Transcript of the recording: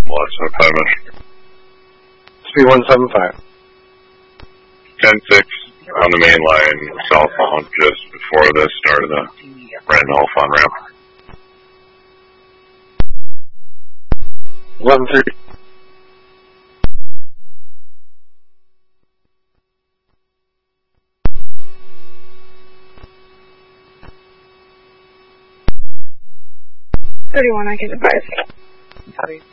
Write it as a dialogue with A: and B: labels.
A: Melissa, 5 minutes.
B: 3175.
A: 10-6 on the main line, southbound, just before the start of the Randolph on ramp.
B: 1130.
C: I can advise.